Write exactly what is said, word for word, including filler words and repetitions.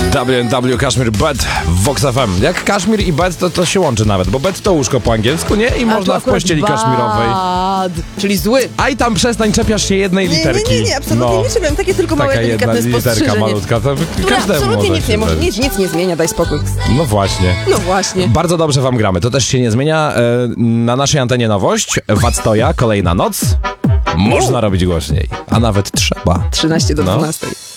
W and W Kaszmir Bet w Vox F M. Jak Kaszmir i Bet, to, to się łączy nawet, bo bet to łóżko po angielsku, nie? I A można tu w pościeli akurat kaszmirowej. bad, czyli zły. A i tam przestań, czepiasz się jednej Nie, literki. nie, nie, nie, absolutnie No. nie czepiam. Takie tylko małe, Taka jedna delikatne literka spostrzeżenie. malutka, to Które każdemu absolutnie może nic się nie, może, zdarzyć. nic, nic nie zmienia, daj spokój. No właśnie. No właśnie. Bardzo dobrze wam gramy, to też się nie zmienia. E, Na naszej antenie nowość, Wactoja, kolejna noc. Można robić głośniej, a nawet trzeba. trzynaście do No. dwunastej.